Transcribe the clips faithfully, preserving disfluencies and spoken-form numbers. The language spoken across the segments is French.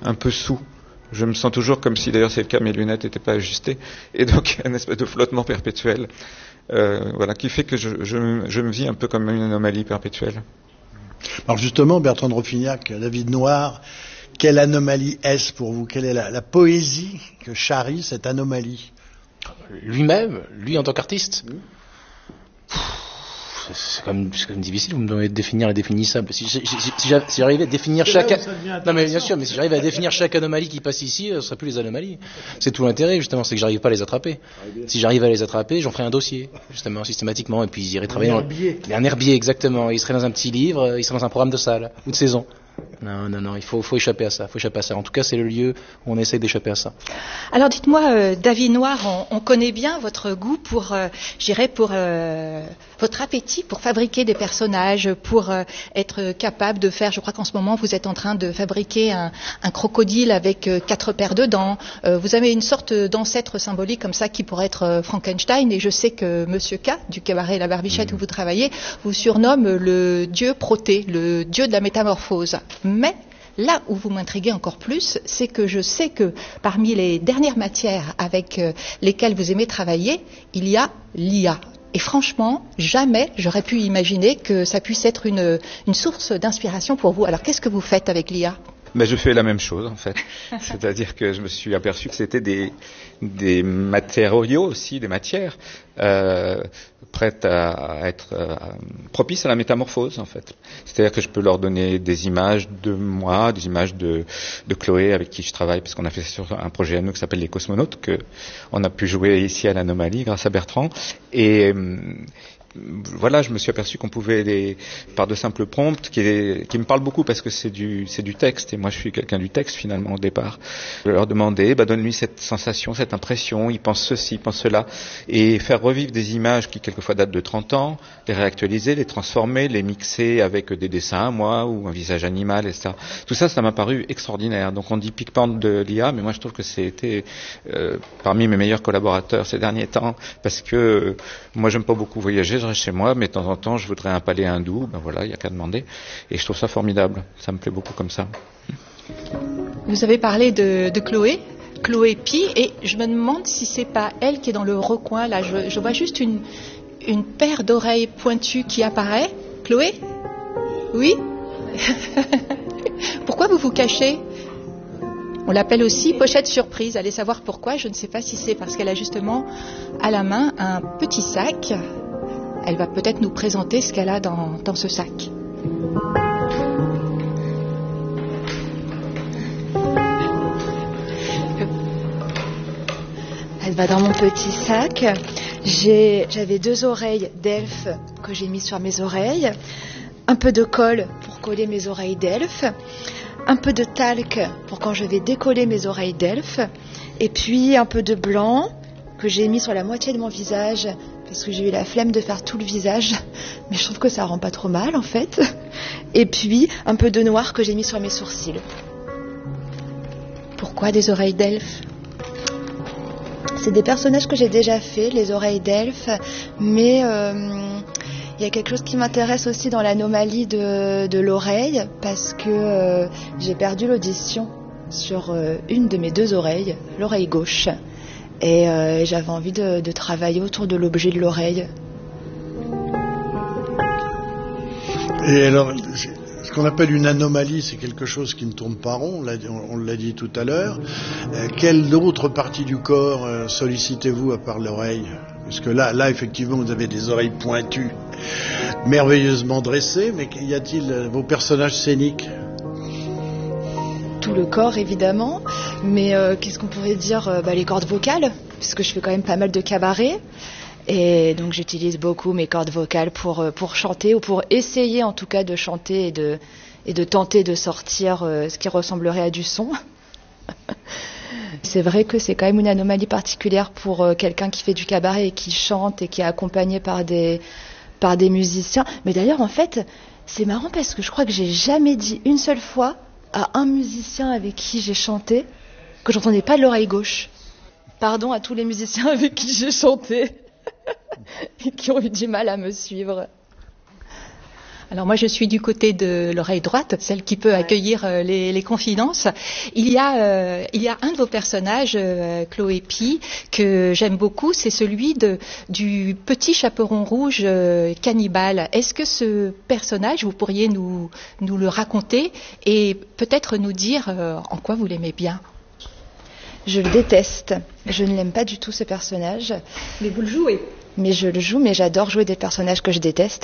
un peu sous. Je me sens toujours comme si, d'ailleurs c'est le cas, mes lunettes n'étaient pas ajustées, et donc un espèce de flottement perpétuel, euh, voilà, qui fait que je, je, je me vis un peu comme une anomalie perpétuelle. Alors justement, Bertrand de Ropignac, David Noir, quelle anomalie est-ce pour vous? Quelle est la, la poésie que charrie cette anomalie? Lui-même, lui en tant qu'artiste. Mmh. C'est quand, même, c'est quand même difficile, vous me demandez de définir l'indéfinissable. Si, si, si, si j'arrivais à définir chaque... Non mais bien sûr, mais si j'arrive à définir chaque anomalie qui passe ici, ce ne serait plus les anomalies. C'est tout l'intérêt, justement, c'est que j'arrive pas à les attraper. Si j'arrive à les attraper, j'en ferai un dossier, justement, systématiquement, et puis j'irai travailler... Un herbier. Dans... Un herbier, exactement. Il serait dans un petit livre, il serait dans un programme de salle, ou de saison. Non, non, non, il faut, faut échapper à ça, faut échapper à ça. En tout cas, c'est le lieu où on essaie d'échapper à ça. Alors, dites-moi, euh, David Noir, on, on connaît bien votre goût pour, euh, je dirais, pour euh, votre appétit pour fabriquer des personnages, pour euh, être capable de faire. Je crois qu'en ce moment, vous êtes en train de fabriquer un, un crocodile avec euh, quatre paires de dents. Euh, vous avez une sorte d'ancêtre symbolique comme ça qui pourrait être euh, Frankenstein. Et je sais que Monsieur K du cabaret La Barbichette mmh. où vous travaillez vous surnomme le dieu Proté, le dieu de la métamorphose. Mais là où vous m'intriguez encore plus, c'est que je sais que parmi les dernières matières avec euh, lesquelles vous aimez travailler, il y a l'I A. Et franchement, jamais j'aurais pu imaginer que ça puisse être une, une source d'inspiration pour vous. Alors qu'est-ce que vous faites avec l'I A ? Mais je fais la même chose en fait, c'est-à-dire que je me suis aperçu que c'était des, des matériaux aussi, des matières euh, prêtes à, à être euh, propices à la métamorphose en fait. C'est-à-dire que je peux leur donner des images de moi, des images de, de Chloé avec qui je travaille, parce qu'on a fait sur un projet à nous qui s'appelle Les Cosmonautes, que on a pu jouer ici à l'Anomalie grâce à Bertrand. Et voilà, je me suis aperçu qu'on pouvait, les, par de simples prompts, qui, est, qui me parlent beaucoup parce que c'est du, c'est du texte, et moi je suis quelqu'un du texte finalement au départ. Je leur demandais, bah, donne-lui cette sensation, cette impression, il pense ceci, il pense cela, et faire revivre des images qui quelquefois datent de trente ans, les réactualiser, les transformer, les mixer avec des dessins, moi, ou un visage animal, et cetera. Tout ça, ça m'a paru extraordinaire. Donc on dit pique-pente de l'I A, mais moi je trouve que c'était euh, parmi mes meilleurs collaborateurs ces derniers temps, parce que euh, moi j'aime pas beaucoup voyager, je reste chez moi, mais de temps en temps je voudrais un palais hindou, ben voilà, il n'y a qu'à demander. Et je trouve ça formidable, ça me plaît beaucoup comme ça. Vous avez parlé de, de Chloé, Chloé Pi, et je me demande si c'est pas elle qui est dans le recoin, là, je, je vois juste une, une paire d'oreilles pointues qui apparaît. Chloé ? Oui ? Pourquoi vous vous cachez ? On l'appelle aussi pochette surprise. Allez savoir pourquoi. Je ne sais pas si c'est parce qu'elle a justement à la main un petit sac. Elle va peut-être nous présenter ce qu'elle a dans, dans ce sac. Elle va dans mon petit sac. J'ai, j'avais deux oreilles d'elfe que j'ai mis sur mes oreilles. Un peu de colle pour coller mes oreilles d'elfe. Un peu de talc pour quand je vais décoller mes oreilles d'elfe. Et puis un peu de blanc que j'ai mis sur la moitié de mon visage parce que j'ai eu la flemme de faire tout le visage. Mais je trouve que ça rend pas trop mal en fait. Et puis un peu de noir que j'ai mis sur mes sourcils. Pourquoi des oreilles d'elfe ? C'est des personnages que j'ai déjà fait, les oreilles d'elfe. Mais... Euh, il y a quelque chose qui m'intéresse aussi dans l'anomalie de, de l'oreille parce que euh, j'ai perdu l'audition sur euh, une de mes deux oreilles, l'oreille gauche. Et euh, j'avais envie de, de travailler autour de l'objet de l'oreille. Et alors, ce qu'on appelle une anomalie, c'est quelque chose qui ne tourne pas rond, on l'a, on l'a dit tout à l'heure. Euh, quelle autre partie du corps euh, sollicitez-vous à part l'oreille ? Parce que là, là, effectivement, vous avez des oreilles pointues, merveilleusement dressées, mais y a-t-il euh, vos personnages scéniques ? Tout le corps, évidemment, mais euh, qu'est-ce qu'on pourrait dire euh, bah, les cordes vocales, puisque je fais quand même pas mal de cabaret, et donc j'utilise beaucoup mes cordes vocales pour, euh, pour chanter, ou pour essayer en tout cas de chanter et de, et de tenter de sortir euh, ce qui ressemblerait à du son. C'est vrai que c'est quand même une anomalie particulière pour euh, quelqu'un qui fait du cabaret et qui chante et qui est accompagné par des, par des musiciens. Mais d'ailleurs, en fait, c'est marrant parce que je crois que j'ai jamais dit une seule fois à un musicien avec qui j'ai chanté que j'entendais pas de l'oreille gauche. Pardon à tous les musiciens avec qui j'ai chanté et qui ont eu du mal à me suivre. Alors moi je suis du côté de l'oreille droite, celle qui peut accueillir euh, les, les confidences. Il y a euh, il y a un de vos personnages, euh, Chloé Pie, que j'aime beaucoup, c'est celui de du petit chaperon rouge euh, cannibale. Est-ce que ce personnage, vous pourriez nous nous le raconter et peut-être nous dire euh, en quoi vous l'aimez bien? Je le déteste. Je ne l'aime pas du tout ce personnage. Mais vous le jouez. Mais je le joue, mais j'adore jouer des personnages que je déteste.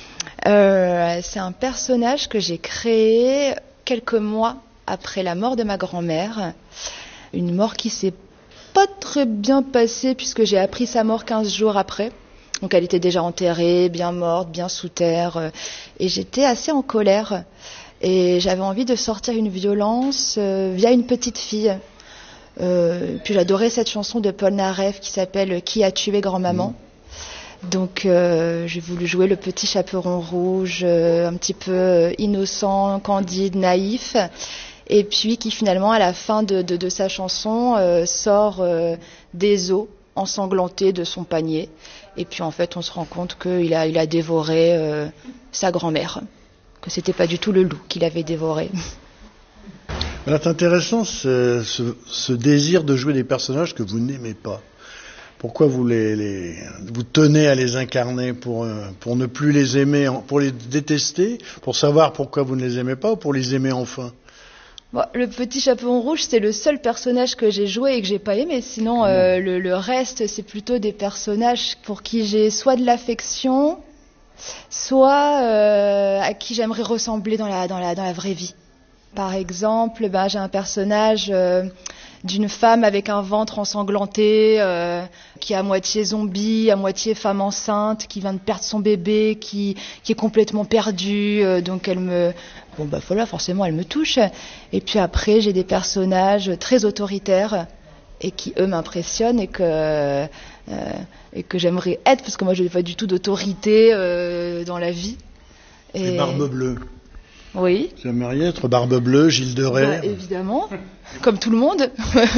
Euh, c'est un personnage que j'ai créé quelques mois après la mort de ma grand-mère. Une mort qui s'est pas très bien passée puisque j'ai appris sa mort quinze jours après. Donc elle était déjà enterrée, bien morte, bien sous terre. Et j'étais assez en colère. Et j'avais envie de sortir une violence euh, via une petite fille. Euh, puis j'adorais cette chanson de Paul Naref qui s'appelle « Qui a tué grand-maman ?» Donc euh, j'ai voulu jouer le petit chaperon rouge, euh, un petit peu euh, innocent, candide, naïf, et puis qui finalement à la fin de, de, de sa chanson euh, sort euh, des os ensanglantés de son panier. Et puis en fait on se rend compte qu'il a, il a dévoré euh, sa grand-mère, que c'était pas du tout le loup qu'il avait dévoré. Alors, c'est intéressant ce, ce, ce désir de jouer des personnages que vous n'aimez pas. Pourquoi vous les, les vous tenez à les incarner pour pour ne plus les aimer, pour les détester, pour savoir pourquoi vous ne les aimez pas ou pour les aimer enfin? Bon, le petit chaperon rouge, c'est le seul personnage que j'ai joué et que j'ai pas aimé. Sinon, euh, le, le reste, c'est plutôt des personnages pour qui j'ai soit de l'affection, soit euh, à qui j'aimerais ressembler dans la dans la dans la vraie vie. Par exemple, ben, j'ai un personnage euh, d'une femme avec un ventre ensanglanté, euh, qui est à moitié zombie, à moitié femme enceinte, qui vient de perdre son bébé, qui, qui est complètement perdue. Euh, donc elle me, bon bah voilà, forcément elle me touche. Et puis après, j'ai des personnages très autoritaires et qui eux m'impressionnent et que euh, et que j'aimerais être parce que moi je n'ai pas du tout d'autorité euh, dans la vie. Et, et Barbe Bleue. Oui. Vous aimeriez être Barbe Bleue, Gilles de Rais? Bah, évidemment, comme tout le monde.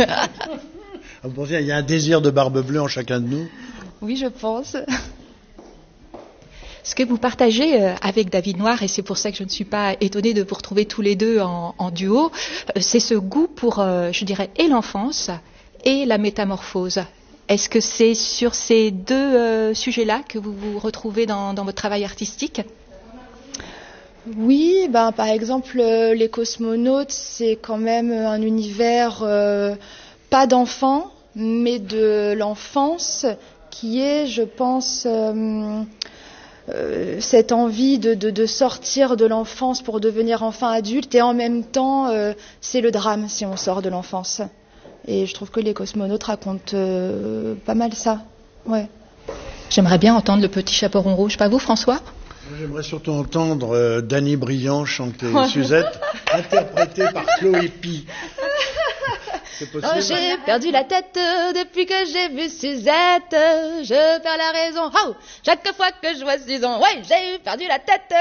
Vous pensez qu'il y a un désir de Barbe Bleue en chacun de nous? Oui, je pense. Ce que vous partagez avec David Noir, et c'est pour ça que je ne suis pas étonnée de vous retrouver tous les deux en, en duo, c'est ce goût pour, je dirais, et l'enfance et la métamorphose. Est-ce que c'est sur ces deux euh, sujets-là que vous vous retrouvez dans, dans votre travail artistique ? Oui, ben, par exemple, euh, les cosmonautes, c'est quand même un univers euh, pas d'enfants, mais de l'enfance, qui est, je pense, euh, euh, cette envie de, de, de sortir de l'enfance pour devenir enfin adulte, et en même temps, euh, c'est le drame si on sort de l'enfance. Et je trouve que les cosmonautes racontent euh, pas mal ça. Ouais. J'aimerais bien entendre le petit chaperon rouge, pas vous, François ? J'aimerais surtout entendre euh, Dany Briand chanter Suzette, interprétée par Chloé Pie. C'est possible ? Oh, j'ai perdu la tête depuis que j'ai vu Suzette. Je perds la raison. Oh, chaque fois que je vois Suzanne, ouais, j'ai perdu la tête.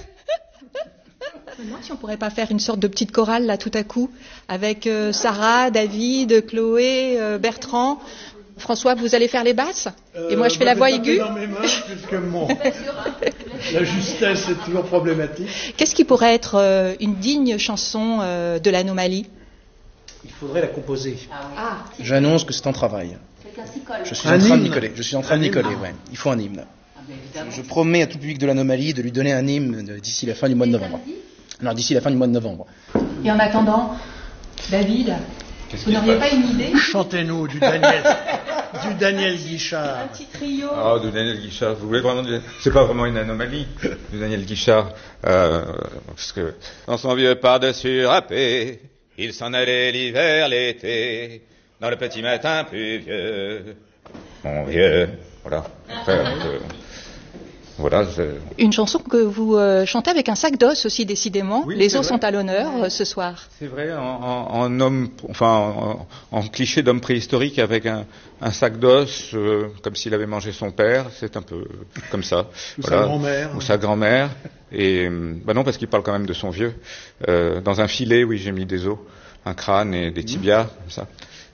Moi, si on pourrait pas faire une sorte de petite chorale là tout à coup avec euh, Sarah, David, Chloé, euh, Bertrand. François, vous allez faire les basses euh, et moi je fais la voix aiguë. Dans mes mains, puisque mon... la justesse est toujours problématique. Qu'est-ce qui pourrait être euh, une digne chanson euh, de l'anomalie ? Il faudrait la composer. Ah. J'annonce que c'est en travail. Je suis en train de m'y coller. Je suis en train de m'y coller. Ouais. Il faut un hymne. Je promets à tout le public de l'anomalie de lui donner un hymne d'ici la fin du mois de novembre. Non, d'ici la fin du mois de novembre. Et en attendant, David, vous n'auriez pas une idée ? Chantez-nous du Daniel, du Daniel Guichard. Un petit trio. Ah, du Daniel Guichard. Vous voulez vraiment du... C'est pas vraiment une anomalie, du Daniel Guichard, euh, parce que dans son vieux par-dessus râpé, il s'en allait l'hiver, l'été, dans le petit matin pluvieux. Mon vieux, voilà. Après, euh, voilà. Je... Une chanson que vous euh, chantez avec un sac d'os aussi, décidément. Oui, les os vrai. sont à l'honneur euh, ce soir. C'est vrai, en, en, en homme, enfin, en, en cliché d'homme préhistorique avec un, un sac d'os, euh, comme s'il avait mangé son père. C'est un peu comme ça. Ou voilà. sa grand-mère. Ou sa grand-mère. Et bah non, parce qu'il parle quand même de son vieux. Euh, dans un filet, oui, j'ai mis des os, un crâne et des tibias, comme ça.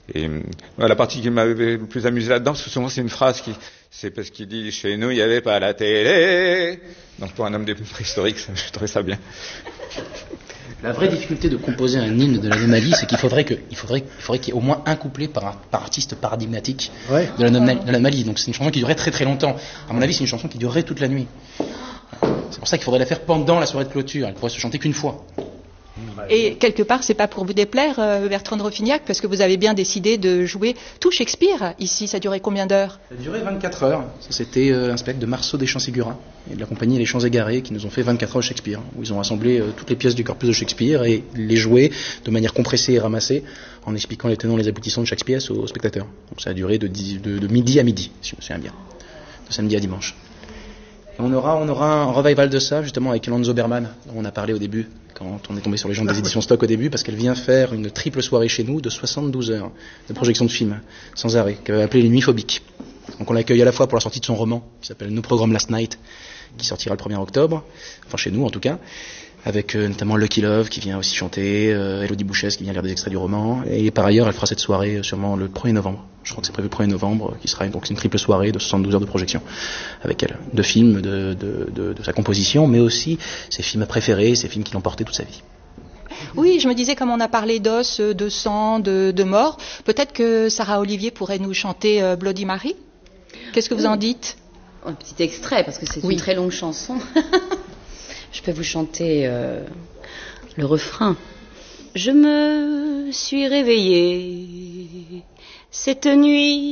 et euh, la partie qui m'avait le plus amusé là-dedans, parce que souvent c'est une phrase qui, c'est parce qu'il dit chez nous il n'y avait pas la télé. Donc pour un homme des préhistoriques, je trouvais ça bien. La vraie difficulté de composer un hymne de l'anomalie, c'est qu'il faudrait que, il faudrait, il faudrait qu'il y ait au moins un couplet par, par artiste paradigmatique ouais. de l'anomalie. Donc c'est une chanson qui durerait très très longtemps. À mon avis, c'est une chanson qui durerait toute la nuit. C'est pour ça qu'il faudrait la faire pendant la soirée de clôture. Elle pourrait se chanter qu'une fois. Et quelque part, c'est pas pour vous déplaire, euh, Bertrand de Roffignac, parce que vous avez bien décidé de jouer tout Shakespeare ici. Ça durait combien d'heures? Ça durait vingt-quatre heures. Ça, c'était euh, un spectacle de Marceau des Champs-Ségurin et de la compagnie Les Champs Égarés qui nous ont fait vingt-quatre heures Shakespeare, où ils ont rassemblé euh, toutes les pièces du corpus de Shakespeare et les joué de manière compressée et ramassée en expliquant les tenants et les aboutissants de chaque pièce aux spectateurs. Donc ça a duré de, de, de midi à midi, si je me souviens bien, de samedi à dimanche. Et on aura, on aura un revival de ça justement avec Lanzo Berman, dont on a parlé au début, quand on est tombé sur les gens des éditions Stock au début, parce qu'elle vient faire une triple soirée chez nous de soixante-douze heures de projection de films, sans arrêt, qu'elle va appeler les Nuits Phobiques. Donc on l'accueille à la fois pour la sortie de son roman, qui s'appelle No Program Last Night, qui sortira le premier octobre, enfin chez nous en tout cas, avec euh, notamment Lucky Love qui vient aussi chanter, euh, Élodie Bouchès qui vient lire des extraits du roman, et par ailleurs elle fera cette soirée euh, sûrement le premier novembre, je crois que c'est prévu le premier novembre, qui sera donc une triple soirée de soixante-douze heures de projection avec elle, de films de, de, de, de sa composition, mais aussi ses films préférés, ses films qui l'ont porté toute sa vie. Oui, je me disais, comme on a parlé d'os, de sang, de, de mort, peut-être que Sarah Olivier pourrait nous chanter euh, Bloody Mary. Qu'est-ce que vous en dites? Un petit extrait, parce que c'est oui. une très longue chanson. Je peux vous chanter euh, le refrain. Je me suis réveillée cette nuit